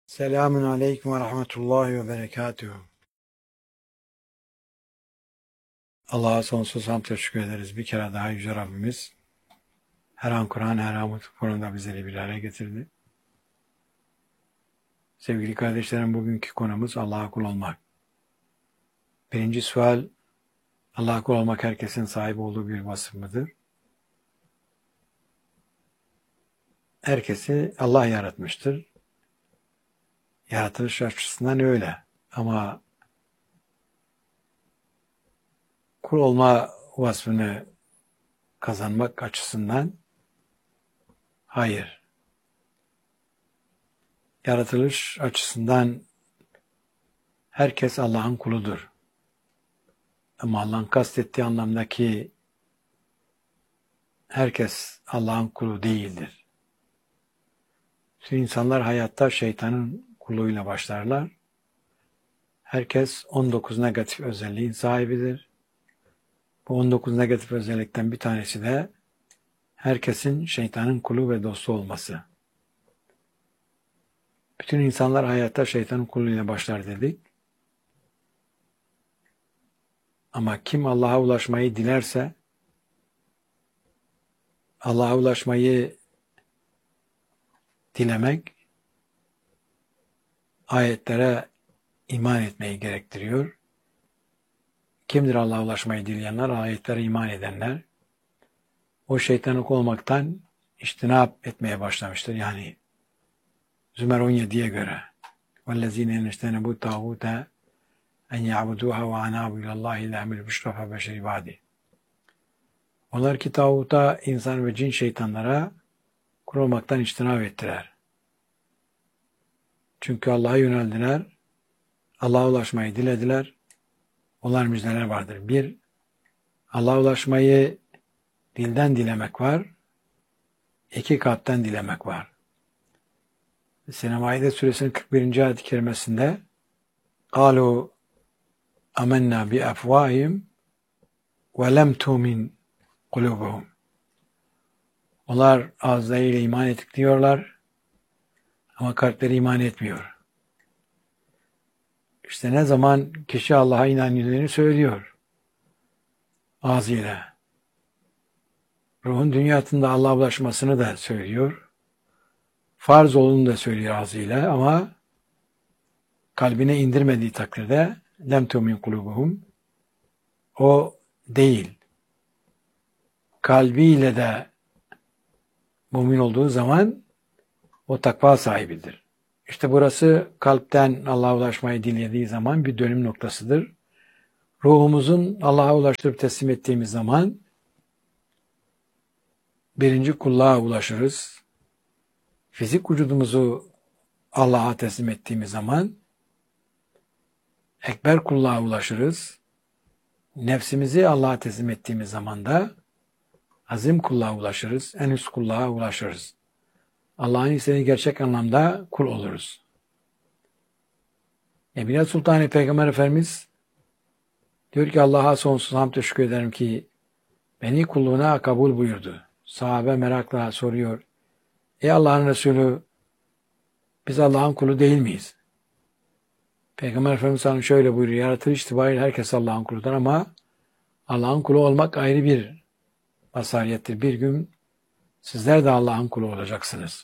Selamun aleyküm ve rahmetullahi ve berekatuhu. Allah'a sonsuz hamd teşekkür ederiz. Bir kere daha Yüce Rabbimiz her an Kur'an, her an konuda bizleri bir araya getirdi. Sevgili kardeşlerim, bugünkü konumuz Allah'a kul olmak. Birinci sual, Allah'a kul olmak herkesin sahip olduğu bir vasıf mıdır? Herkesi Allah yaratmıştır. Yaratılış açısından öyle. Ama kul olma vasfını kazanmak açısından hayır. Yaratılış açısından herkes Allah'ın kuludur. Ama Allah'ın kastettiği anlamdaki herkes Allah'ın kulu değildir. Bütün insanlar hayatta şeytanın kulluğuyla başlarlar. Herkes 19 negatif özelliğin sahibidir. Bu 19 negatif özellikten bir tanesi de herkesin şeytanın kulu ve dostu olması. Bütün insanlar hayatta şeytanın kulluğuyla başlar dedik. Ama kim Allah'a ulaşmayı dilerse, Allah'a ulaşmayı dilemek, ayetlere iman etmeyi gerektiriyor. Kimdir Allah'a ulaşmayı dileyenler? Ayetlere iman edenler. O şeytanlık olmaktan içtinap etmeye başlamıştır. Yani Zümer 17'ye göre وَالَّذ۪ينَ يَنْشْتَنَبُوا الطَّاغُوتَ اَنْ يَعْبُدُوهَا وَعَنَابُوا اِلَى اللّٰهِ اِلَّا بِالْبُشْرَ فَبَشَرِ بَعْدِ. Onlar ki tağuta, insan ve cin şeytanlara kul olmaktan içtinap ettiler. Çünkü Allah'a yöneldiler, Allah'a ulaşmayı dilediler. Onlar müjdeler vardır. Bir, Allah'a ulaşmayı dilden dilemek var. İki, kalpten dilemek var. Maide suresinin 41. ayet-i kerimesinde قَالُوا أَمَنَّا بِأَفْوَاهِمْ وَلَمْ تُؤْمِنْ قُلُوبُهُمْ. Onlar ağızlarıyla iman ettik diyorlar ama kalpleri iman etmiyor. İşte ne zaman kişi Allah'a inandığını söylüyor ağzıyla, ruhun dünyasında Allah'a ulaşmasını da söylüyor, farz olduğunu da söylüyor ağzıyla ama kalbine indirmediği takdirde lem tu'min kulubuhum, o değil. Kalbiyle de mümin olduğu zaman o takva sahibidir. İşte burası kalpten Allah'a ulaşmayı dilediği zaman bir dönüm noktasıdır. Ruhumuzun Allah'a ulaştırıp teslim ettiğimiz zaman birinci kulluğa ulaşırız. Fizik vücudumuzu Allah'a teslim ettiğimiz zaman ekber kulluğa ulaşırız. Nefsimizi Allah'a teslim ettiğimiz zaman da azim kulluğa ulaşırız. En üst kulluğa ulaşırız. Allah'ın istediği gerçek anlamda kul oluruz. Nebine Sultan Peygamber Efendimiz diyor ki Allah'a sonsuz hamd teşekkür ederim ki beni kulluğuna kabul buyurdu. Sahabe merakla soruyor. Ey Allah'ın Resulü, biz Allah'ın kulu değil miyiz? Peygamber Efendimiz şöyle buyuruyor. Yaratılış itibariyle herkes Allah'ın kuludur ama Allah'ın kulu olmak ayrı bir basariyettir. Bir gün sizler de Allah'ın kulu olacaksınız.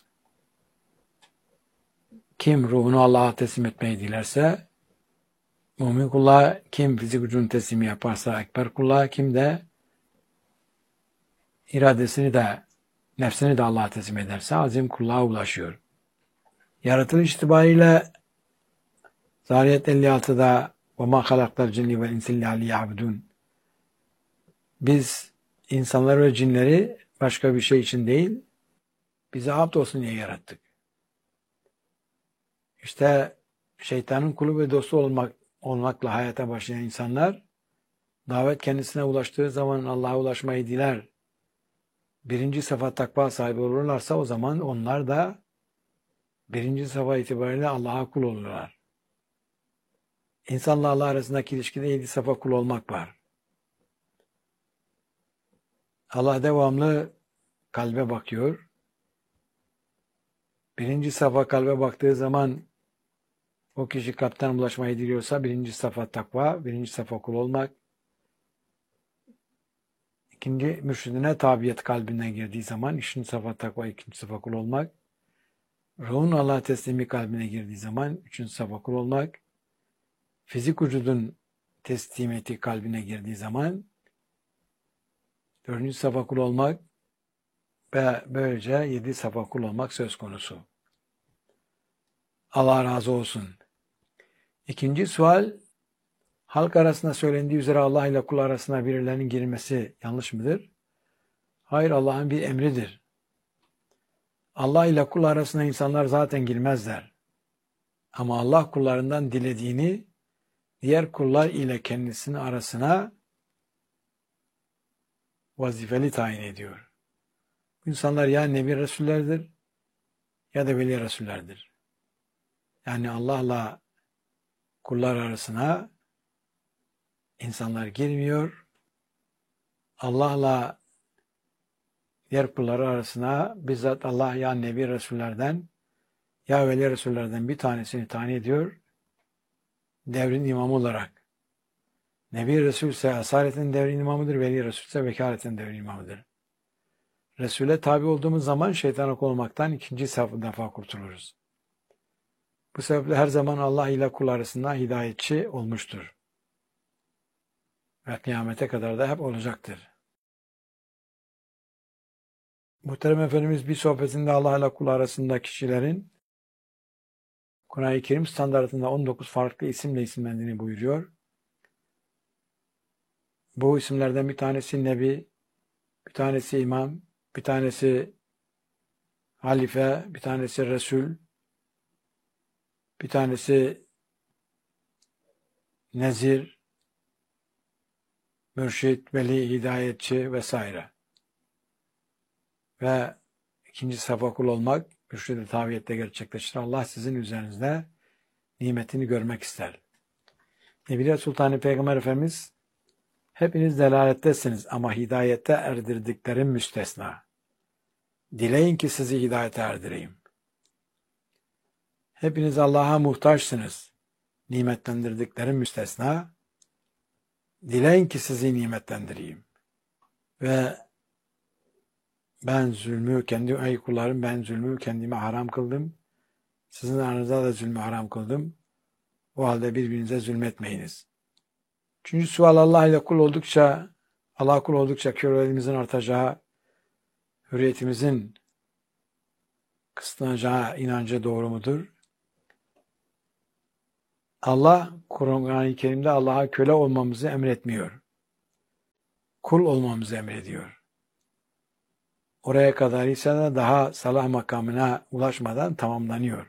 Kim ruhunu Allah'a teslim etmeyi dilerse mümin kulluğa, kim fizik vücudunu teslimi yaparsa ekber kulluğa, kim de iradesini de nefsini de Allah'a teslim ederse azim kulluğa ulaşıyor. Yaratılış itibariyle Zariyat 56'da وَمَا خَلَقْتَ الْجِنِّ وَالْاِنْسِ اللّٰهِ لِيَعْبُدُونَ. Biz insanlar ve cinleri başka bir şey için değil, bize abd olsun diye yarattık. İşte şeytanın kulu ve dostu olmakla hayata başlayan insanlar, davet kendisine ulaştığı zaman Allah'a ulaşmayı diler. Birinci safa takva sahibi olurlarsa o zaman onlar da birinci safa itibariyle Allah'a kul olurlar. İnsanla Allah arasındaki ilişkide 7 safa kul olmak var. Allah devamlı kalbe bakıyor. Birinci safa kalbe baktığı zaman O kişi kalpten ulaşmayı diliyorsa birinci safa takva, birinci safa kul olmak. İkinci mürşidine tabiyet kalbine girdiği zaman ikinci safa takva, ikinci safa kul olmak. Ruhun Allah teslimi kalbine girdiği zaman üçüncü safa kul olmak. Fizik vücudun teslimiyeti kalbine girdiği zaman dördüncü safa kul olmak ve böylece 7 safa kul olmak söz konusu. Allah razı olsun. İkinci sual, halk arasında söylendiği üzere Allah ile kul arasına birilerinin girilmesi yanlış mıdır? Hayır, Allah'ın bir emridir. Allah ile kul arasına insanlar zaten girmezler. Ama Allah kullarından dilediğini diğer kullar ile kendisinin arasına vazifeli tayin ediyor. Bu insanlar ya Nebi Resullerdir ya da Veli Resullerdir. Yani Allah'la kullar arasına insanlar girmiyor. Allah'la diğer kulları arasına bizzat Allah ya Nebi Resullerden ya Veli Resullerden bir tanesini tayin ediyor. Devrin imamı olarak. Nebi Resul ise asaretin devrin imamıdır. Veli Resul ise vekaletin devrin imamıdır. Resul'e tabi olduğumuz zaman şeytana olmaktan ikinci defa kurtuluruz. Bu sebeple her zaman Allah ile kul arasında hidayetçi olmuştur. Ve kıyamete kadar da hep olacaktır. Muhterem Efendimiz bir sohbetinde Allah ile kul arasında kişilerin Kur'an-ı Kerim standartında 19 farklı isimle isimlendiğini buyuruyor. Bu isimlerden bir tanesi Nebi, bir tanesi İmam, bir tanesi Halife, bir tanesi Resul, bir tanesi Nezir, Mürşid, Veli, Hidayetçi vesaire. Ve ikinci safa kul olmak, mürşid-i taviyette gerçekleşir. Allah sizin üzerinizde nimetini görmek ister. Nebiler Sultanı Peygamber Efendimiz, hepiniz delalettesiniz ama hidayete erdirdiklerim müstesna. Dileyin ki sizi hidayete erdireyim. Hepiniz Allah'a muhtaçsınız. Nimetlendirdiklerim müstesna. Dileyin ki sizi nimetlendireyim. Ve ben ey kullarım, ben zulmü kendime haram kıldım. Sizin aranızda da zulmü haram kıldım. O halde birbirinize zulmetmeyiniz. Üçüncü sual, Allah kul oldukça kölelimizin artacağı, hürriyetimizin kısıtlanacağı inancı doğru mudur? Allah Kur'an-ı Kerim'de Allah'a köle olmamızı emretmiyor. Kul olmamızı emrediyor. Oraya kadar ise de daha salah makamına ulaşmadan tamamlanıyor.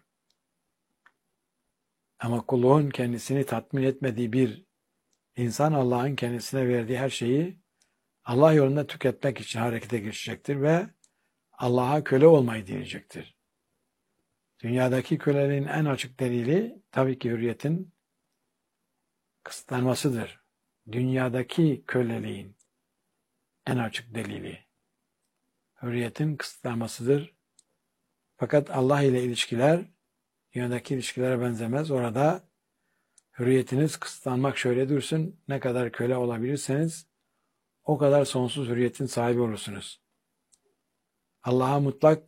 Ama kulluğun kendisini tatmin etmediği bir insan Allah'ın kendisine verdiği her şeyi Allah yolunda tüketmek için harekete geçecektir ve Allah'a köle olmayı dileyecektir. Dünyadaki köleliğin en açık delili tabii ki hürriyetin kısıtlanmasıdır. Dünyadaki köleliğin en açık delili hürriyetin kısıtlanmasıdır. Fakat Allah ile ilişkiler dünyadaki ilişkilere benzemez. Orada hürriyetiniz kısıtlanmak şöyle dursun, ne kadar köle olabilirseniz o kadar sonsuz hürriyetin sahibi olursunuz. Allah'a mutlak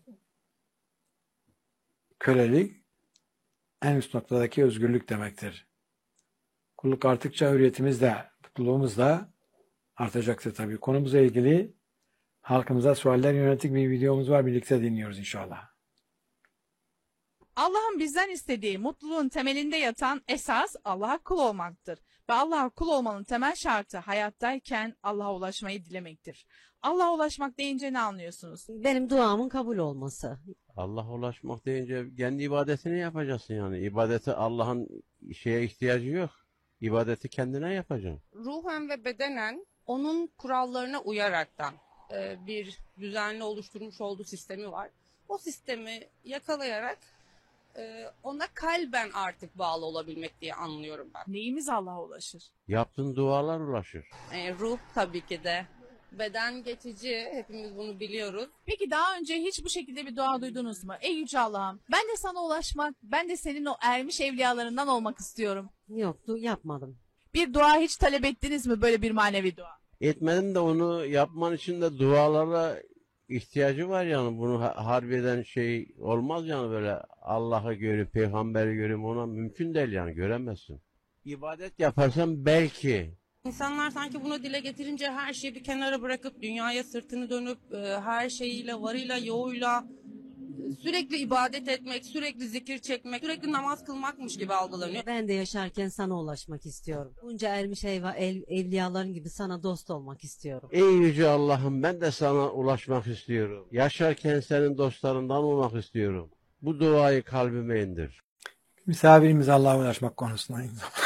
kölelik en üst noktadaki özgürlük demektir. Kulluk arttıkça hürriyetimiz de, mutluluğumuz da artacaktır tabii. Konumuzla ilgili halkımıza sualler yönelik bir videomuz var. Birlikte dinliyoruz inşallah. Allah'ın bizden istediği mutluluğun temelinde yatan esas Allah'a kul olmaktır. Ve Allah'a kul olmanın temel şartı hayattayken Allah'a ulaşmayı dilemektir. Allah'a ulaşmak deyince ne anlıyorsunuz? Benim duamın kabul olması. Allah'a ulaşmak deyince kendi ibadetini yapacaksın yani. İbadeti Allah'ın şeye ihtiyacı yok. İbadeti kendine yapacaksın. Ruhen ve bedenen onun kurallarına uyaraktan bir düzenli oluşturmuş olduğu sistemi var. O sistemi yakalayarak ona kalben artık bağlı olabilmek diye anlıyorum ben. Neyimiz Allah'a ulaşır? Yaptığın dualar ulaşır. Ruh tabii ki de Beden geçici, hepimiz bunu biliyoruz. Peki daha önce hiç bu şekilde bir dua duydunuz mu? Ey Yüce Allah'ım, ben de sana ulaşmak, ben de senin o ermiş evliyalarından olmak istiyorum. Yok, yapmadım. Bir dua hiç talep ettiniz mi, böyle bir manevi dua? Etmedim de onu yapman için de dualara ihtiyacı var yani. Bunu harbiden şey olmaz yani, böyle Allah'ı görüp peygamberi görüp ona mümkün değil yani, göremezsin. İbadet yaparsan belki. İnsanlar sanki bunu dile getirince her şeyi bir kenara bırakıp dünyaya sırtını dönüp her şeyiyle, varıyla, yoğuyla sürekli ibadet etmek, sürekli zikir çekmek, sürekli namaz kılmakmış gibi algılanıyor. Ben de yaşarken sana ulaşmak istiyorum. Bunca ermiş evliyaların gibi sana dost olmak istiyorum. Ey Yüce Allah'ım, ben de sana ulaşmak istiyorum. Yaşarken senin dostlarından olmak istiyorum. Bu duayı kalbime indir. Misafirimiz Allah'a ulaşmak konusunda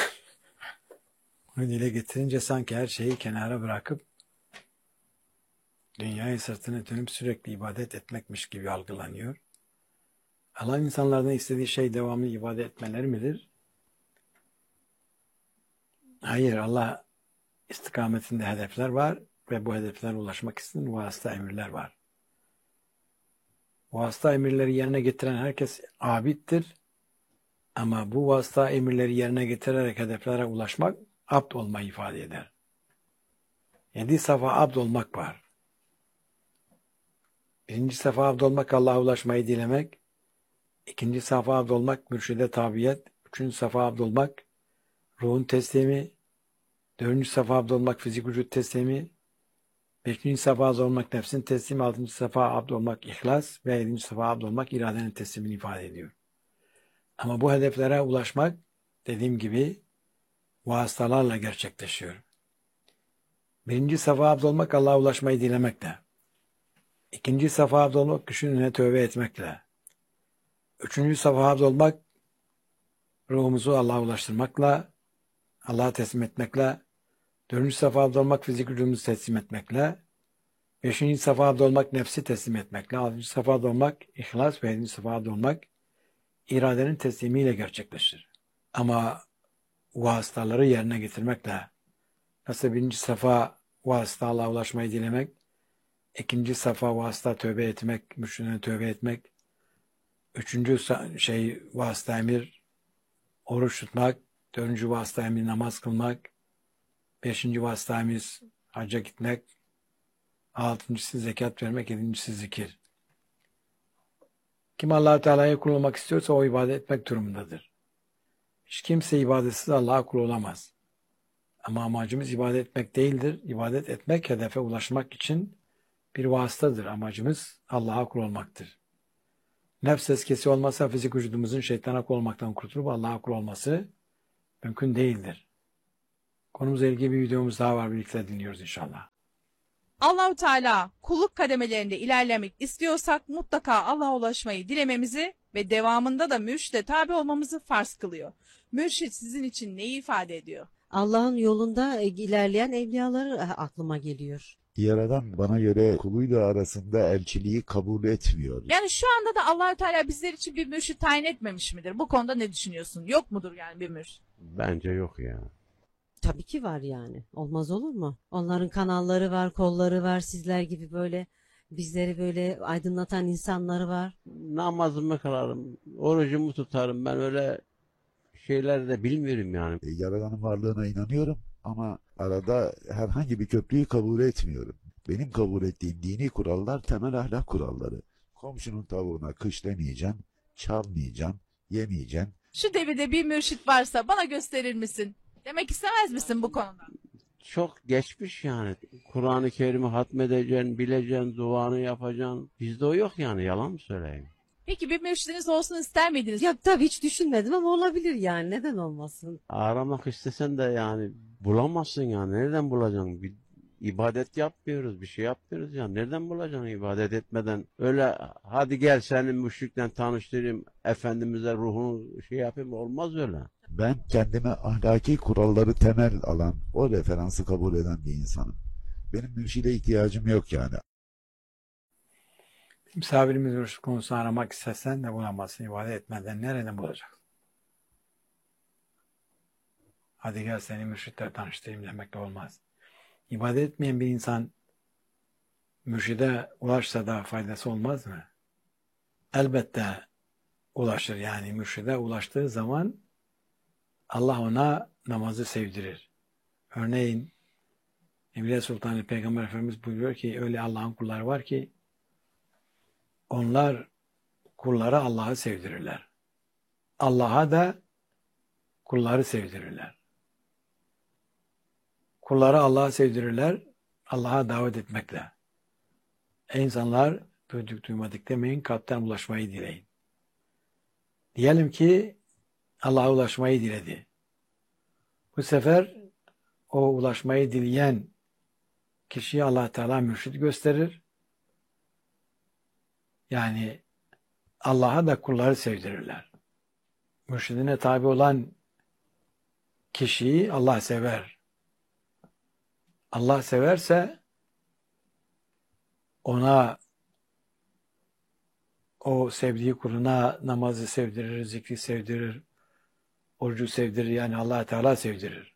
bunu dile getirince sanki her şeyi kenara bırakıp dünyaya sırtını dönüp sürekli ibadet etmekmiş gibi algılanıyor. Allah insanlardan istediği şey devamlı ibadet etmeleri midir? Hayır, Allah istikametinde hedefler var ve bu hedeflere ulaşmak için vasıta emirler var. Vasıta emirleri yerine getiren herkes abiddir. Ama bu vasıta emirleri yerine getirerek hedeflere ulaşmak abd olmayı ifade eder. 7 safa abd olmak var. 1. safa abd olmak Allah'a ulaşmayı dilemek. 2. safa abd olmak mürşide tabiyet. 3. safa abd olmak ruhun teslimi. 4. safa abd olmak fizik vücut teslimi. 5. safa abd olmak nefsin teslimi. 6. safa abd olmak ihlas ve 7. safa abd olmak iradenin teslimini ifade ediyor. Ama bu hedeflere ulaşmak dediğim gibi vasıtalarla gerçekleşiyor. 1. safa abd olmak Allah'a ulaşmayı dilemekle. 2. safa abd olmak kişinin önüne tövbe etmekle. 3. safa abd olmak ruhumuzu Allah'a ulaştırmakla, Allah'a teslim etmekle. 4. safa abd olmak fizik vücudumuzu teslim etmekle. 5. safa abd olmak nefsi teslim etmekle. 6. safa abd olmak ihlas ve 7. safa abd olmak iradenin teslimiyle gerçekleşir. Ama vasıtaları yerine getirmekle, nasıl 1. safa vasıta Allah'a ulaşmayı dilemek, 2. safa vasıta tövbe etmek, mürşidine tövbe etmek, 3. vasıta emir oruç tutmak, 4. vasıta emir namaz kılmak, 5. vasıta emir hacca gitmek, 6.'sı zekat vermek, 7.'si zikir. Kim Allah-u Teala'ya kul olmak istiyorsa o ibadet etmek durumundadır. Hiç kimse ibadetsiz Allah'a kul olamaz. Ama amacımız ibadet etmek değildir. İbadet etmek hedefe ulaşmak için bir vasıtadır. Amacımız Allah'a kul olmaktır. Nefs eskisi olmasa fizik vücudumuzun şeytana kul olmaktan kurtulup Allah'a kul olması mümkün değildir. Konumuzla ilgili bir videomuz daha var. Birlikte dinliyoruz inşallah. Allahu Teala kulluk kademelerinde ilerlemek istiyorsak mutlaka Allah'a ulaşmayı dilememizi ve devamında da mürşide tabi olmamızı farz kılıyor. Mürşit sizin için neyi ifade ediyor? Allah'ın yolunda ilerleyen evliyaları aklıma geliyor. Yaradan bana göre kuluyla arasında elçiliği kabul etmiyor. Yani şu anda da Allahu Teala bizler için bir mürşit tayin etmemiş midir? Bu konuda ne düşünüyorsun? Yok mudur yani bir mürşit? Bence yok ya. Tabii ki var yani. Olmaz olur mu? Onların kanalları var, kolları var. Sizler gibi böyle bizleri böyle aydınlatan insanları var. Namazımı kılarım, orucumu tutarım. Ben öyle şeyler de bilmiyorum yani. Yaradanın varlığına inanıyorum ama arada herhangi bir köprüyü kabul etmiyorum. Benim kabul ettiğim dini kurallar temel ahlak kuralları. Komşunun tavuğuna kış demeyeceksin, çalmayacaksın, yemeyeceksin. Şu devirde bir mürşit varsa bana gösterir misin? Demek istemez misin bu konuda? Çok geçmiş yani. Kur'an-ı Kerim'i hatmedeceksin, bileceksin, duanı yapacaksın. Bizde o yok yani, yalan mı söyleyeyim? Peki bir mürşidiniz olsun ister miydiniz? Ya tabii hiç düşünmedim ama olabilir yani. Neden olmasın? Aramak istesen de yani bulamazsın yani. Nereden bulacaksın? Bir ibadet yapmıyoruz, bir şey yapmıyoruz ya. Nereden bulacaksın ibadet etmeden? Öyle hadi gel seni müşrikle tanıştırayım, Efendimiz'e ruhunu şey yapayım, olmaz öyle. Ben kendime ahlaki kuralları temel alan, o referansı kabul eden bir insanım. Benim mürşide ihtiyacım yok yani. Misafirimiz mürşit konusunu aramak istesen de bulamazsın. İbadet etmeden nereden bulacaksın? Hadi gel seni mürşitle tanıştırayım demekle olmaz. İbadet etmeyen bir insan mürşide ulaşsa da faydası olmaz mı? Elbette ulaşır. Yani mürşide ulaştığı zaman Allah ona namazı sevdirir. Örneğin Evliya Sultan Peygamber Efendimiz buyuruyor ki öyle Allah'ın kulları var ki onlar kullara Allah'ı sevdirirler. Allah'a da kulları sevdirirler. Kulları Allah'a sevdirirler, Allah'a davet etmekle. Ey insanlar, duyduk duymadık demeyin, kalpten ulaşmayı dileyin. Diyelim ki Allah'a ulaşmayı diledi. Bu sefer o ulaşmayı dileyen kişiye Allah Teala mürşid gösterir. Yani Allah'a da kulları sevdirirler. Mürşidine tabi olan kişiyi Allah sever. Allah severse ona, o sevdiği kuluna namazı sevdirir, zikri sevdirir, orucu sevdirir, yani Allah Teala sevdirir.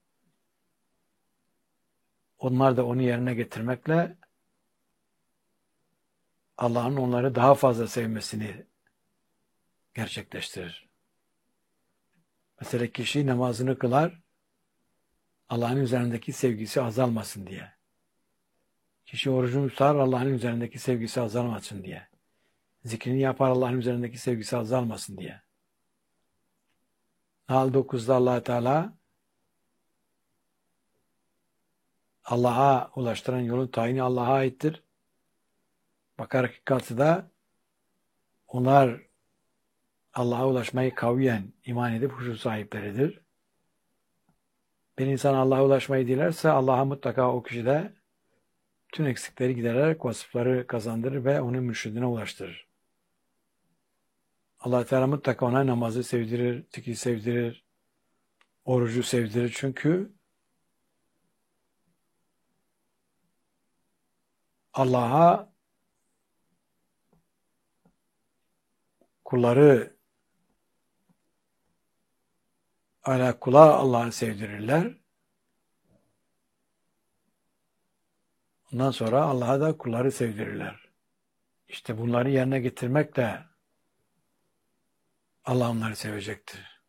Onlar da onu yerine getirmekle Allah'ın onları daha fazla sevmesini gerçekleştirir. Mesela kişi namazını kılar, Allah'ın üzerindeki sevgisi azalmasın diye. Kişi orucunu tutar, Allah'ın üzerindeki sevgisi azalmasın diye. Zikrini yapar, Allah'ın üzerindeki sevgisi azalmasın diye. Nahl 9'da Allah Teala Allah'a ulaştıran yolun tayini Allah'a aittir. Bakara 46'da onlar Allah'a ulaşmayı kaviyen iman edip huşu sahipleridir. Bir insan Allah'a ulaşmayı dilerse Allah'a mutlaka o kişide tüm eksikleri gidererek vasıfları kazandırır ve onu mürşidine ulaştırır. Allah Teala mutlaka ona namazı sevdirir, zikri sevdirir, orucu sevdirir. Çünkü Allah'a kulları kula Allah'ı sevdirirler. Ondan sonra Allah'a da kulları sevdirirler. İşte bunları yerine getirmekle Allah onları sevecektir.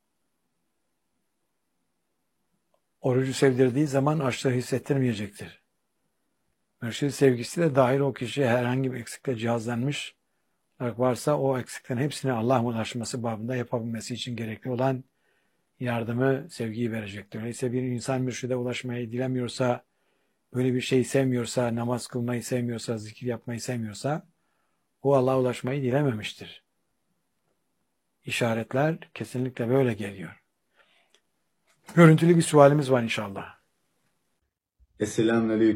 Orucu sevdirdiği zaman açlığı hissettirmeyecektir. Mürşid sevgisi de dahil o kişiye herhangi bir eksikle cihazlanmış varsa o eksiklerin hepsini Allah'a ulaşması babında yapabilmesi için gerekli olan yardımı, sevgiyi verecektir. Öyleyse bir insan mürşide ulaşmayı dilemiyorsa, böyle bir şey sevmiyorsa, namaz kılmayı sevmiyorsa, zikir yapmayı sevmiyorsa, o Allah'a ulaşmayı dilememiştir. İşaretler kesinlikle böyle geliyor. Görüntülü bir sualimiz var inşallah. Esselamu Aleyküm.